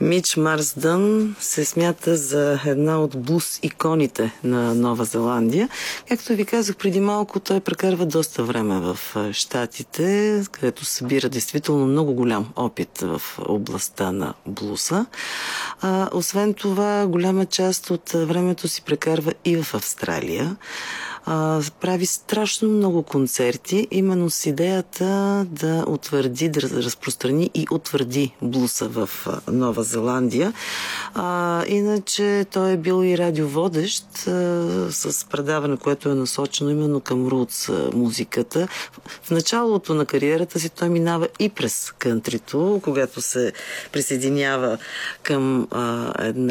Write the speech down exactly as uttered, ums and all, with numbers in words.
Мич Марсдън се смята за една от блуз иконите на Нова Зеландия. Както ви казах преди малко, той прекарва доста време в Щатите, където събира действително много голям опит в областта на блуза. А, освен това, голяма част от времето си прекарва и в Австралия. А, прави страшно много концерти, именно с идеята да утвърди, да разпространи и утвърди блуса в Нова Зеландия. А, иначе той е бил и радиоводещ а, с предаване, което е насочено именно към рутс музиката. В началото на кариерата си той минава и през кънтрито, когато се присъединява към а, една